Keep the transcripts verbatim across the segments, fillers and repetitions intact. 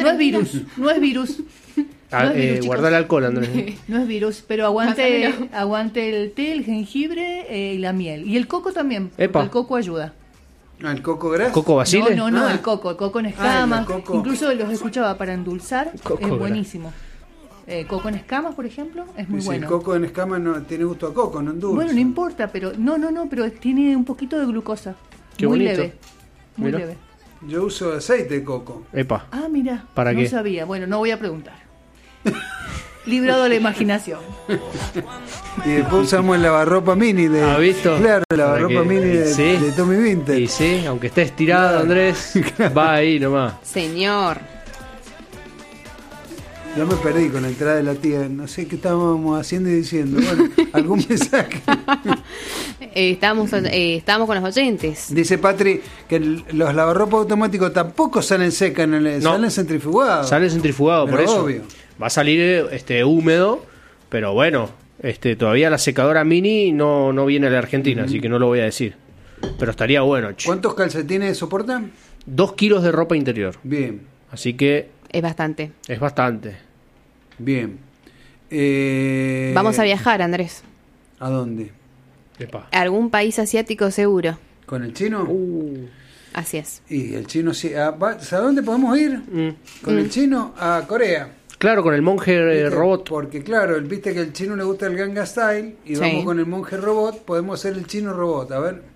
No es virus, no es virus. Ah, No es virus, eh, chicos. guarda el alcohol, Andrés. No es virus, pero aguante, Pásamelo. aguante el té, el jengibre eh, y la miel. Y el coco también, porque Epa. el coco ayuda. Ah, ¿el coco gras? ¿Coco Basile? No, no, no, Ah. el coco, el coco en Ah, escamas. el coco. Incluso los escuchaba para endulzar, Coco es gras. buenísimo. Eh, coco en escamas, por ejemplo, es muy Si bueno. el coco en escama no tiene gusto a coco, no en dulce. Bueno, no importa, pero no, no, no, pero tiene un poquito de glucosa. Qué muy bonito. leve. Muy Mira. leve. Yo uso aceite de coco. Epa. Ah, mira, ¿Para no qué? sabía. Bueno, no voy a preguntar. Librado la imaginación. Y después usamos el lavarropa mini de... ¿Has visto? Claro, el Para lavarropa que- mini de, sí. de Tommy Vintage. Y sí, aunque esté estirado, Claro. Andrés, va ahí nomás. Señor. Ya me perdí con la entrada de la tía. No sé qué estábamos haciendo y diciendo. Bueno, algún mensaje. Eh, estábamos, eh, estábamos con los oyentes. Dice Patri que el- los lavarropas automáticos tampoco salen secas, en el, No. salen centrifugados. Sale centrifugado, Pero por eso. obvio. Va a salir este húmedo, pero bueno, este todavía la secadora mini no, no viene de la Argentina, así que no lo voy a decir. Pero estaría bueno. ch. ¿Cuántos calcetines soportan? Dos kilos de ropa interior. Bien, Así que Es bastante. es bastante. bien. Eh, Vamos a viajar, Andrés. ¿A dónde? Epa. A algún país asiático seguro. ¿Con el chino? Uh, Así es. Y el chino sí. ¿A, va- ¿A dónde podemos ir? mm. ¿Con el chino? A Corea. Claro, con el monje eh, ¿Viste? robot. Porque claro, el- viste que al chino le gusta el Ganga Style y Sí. vamos con el monje robot, podemos hacer el chino robot, a ver.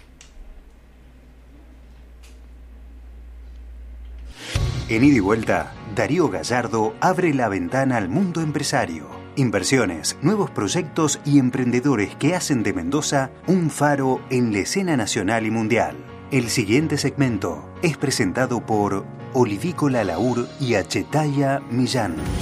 En Ida y Vuelta, Darío Gallardo abre la ventana al mundo empresario. Inversiones, nuevos proyectos y emprendedores que hacen de Mendoza un faro en la escena nacional y mundial. El siguiente segmento es presentado por Olivícola Laur y Achetaya Millán.